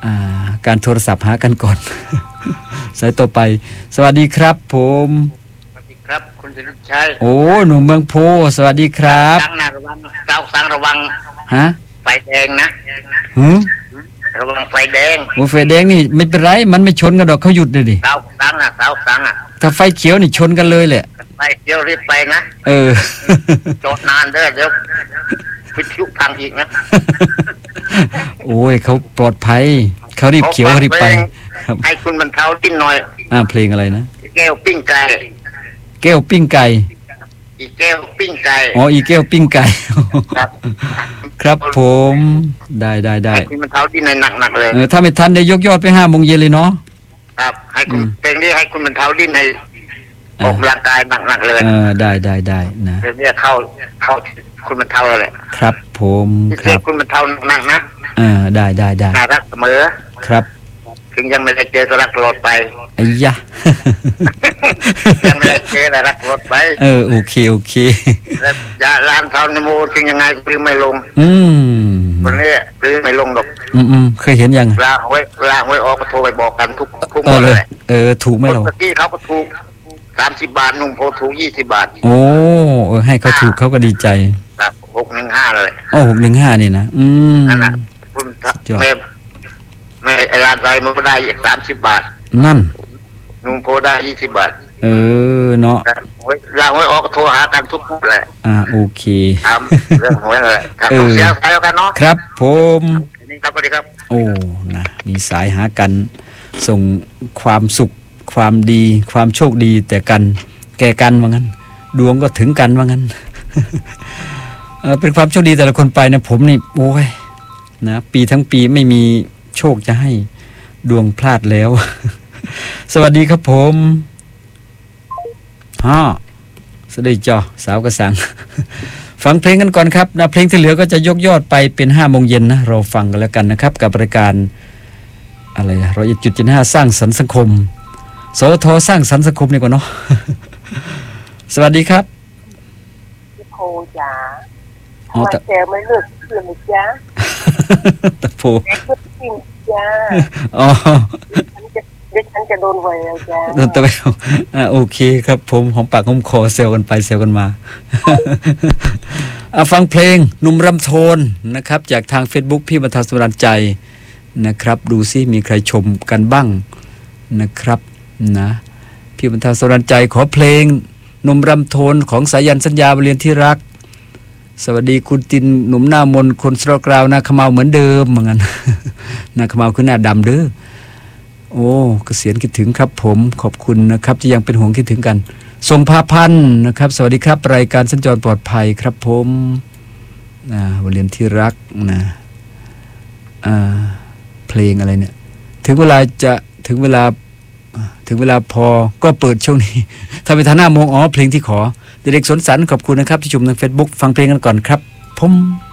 การโทรศัพท์หากันก่อน สายต่อไปสวัสดีครับผมสวัสดีครับคุณสิริชัยโอ้หนุ่มเมืองโพสวัสดีครับตั้งระวังตั้งระวังฮะไฟแดงนะระวังไฟแดงโอ้ไฟแดงนี่ไม่เป็นไรมันไม่ชนกันดอกเขาหยุดเลยดิเสาตั้งถ้าไฟเขียวนี่ชนกันเลยแหละไฟเขียวรีบไปนะจอดนานเด้อเดี๋ยวพิจุพังอีกนะโอ้ยเขาปลอดภัยเขารีบเขียวรีบไปให้คุณบรรเทาดิ้นหน่อยเพลงอะไรนะแก้วปิ้งไก่แก้วปิ้งไก่อีแก้วปิ้งไก่อีแก้วปิ้งไก่ครับผมได้ให้คุณบรรเทาดิ้นหนักเลยถ้าไม่ทันได้ยกยอดไป5 โมงเย็นเลยเนาะครับให้คุณเพลงนี้ให้คุณบรรเทาดิ้นให้ออกกำลังกายหนักเลยได้นะเพลงนี้เข้าคุณบรรเทาเลยครับผมครับคุณบรรเทาหนักนะได้น่ารักเสมอครับถึงยังไม่ได้เจอก็รักตลอดไปไอ้ยะยังไม่ได้เจอแต่รักตลอดไปโอเคแล้วยาล้านเท่าในโมถึงยังไงปลื้มไม่ลงวันนี้ปลื้มไม่ลงหรอกเคยเห็นยังลางไว้ออกก็โทรไปบอกกันทุกเลยถูกไหมเราเมื่อกี้เขาก็ถูก30 บาทนุ่งโพถูก20 บาทโอ้ให้เขาถูกเขาก็ดีใจครับ615เลย 615นี่นะนั่นนะคุณไม่ร้านไรมันก็ได้30 บาทนั่นนุ่งโพได้20 บาทเนาะเราไว้ออกโทรหากันทุกคนเลยโอเคครับเรื่องหวยเลยครับเสียสายกันเนาะครับผมนี่ครับสวัสดีครับนะมีสายหากันส่งความสุขความดีความโชคดีแต่กันแก่กันว่างั้นดวงก็ถึงกันว่างั้น เป็นความโชคดีแต่ละคนไปนะผมนี่โอ้ยนะปีทั้งปีไม่มีโชคจะให้ดวงพลาดแล้ว สวัสดีครับผมสวัสดีจ้าสาวกระสัง ฟังเพลงกันก่อนครับนะเพลงที่เหลือก็จะยกยอดไปเป็น5 โมงเย็นนะเราฟังกันแล้วกันนะครับกับรายการอะไรนะ100.75สร้างสรรค์สังคมสทสร้างสรรค์สังคมนี่ก่อนเนาะ สวัสดีครับพี่โพจ๋าทำไมแกไม่เลิกคืนเลยจ้าตะโพแกก็จริงจ้าฉันจะโดนไว้แล้วจ้าโดนตะไปโอเคครับผมหอมปากหอมคอเซลกันไปเซลกันมา ฟังเพลงหนุ่มรำโทนนะครับจากทาง Facebook พี่บรรเทาสุรันใจนะครับดูซิมีใครชมกันบ้างนะครับนะพี่บรรเทาสุรันใจขอเพลงหนุ่มรำโทนของสายันสัญญาบรรเลียนที่รักสวัสดีคุณตินหนุ่มหน้ามนคนสระกราวนาขมาวเหมือนเดิมเหมือนกัน นาขมาวคือหน้าดำเด้อเกษียณคิดถึงครับผมขอบคุณนะครับที่ยังเป็นห่วงคิดถึงกันทรงพาพันธ์นะครับสวัสดีครับรายการสัญจรปลอดภัยครับผมบรรเลียนที่รักนะเพลงอะไรเนี่ยถึงเวลาพอก็เปิดช่วงนี้ถ้าไปทางหน้าโมงเพลงที่ขอเด็กสนสรรขอบคุณนะครับที่ชมทาง Facebook ฟังเพลงกันก่อนครับผม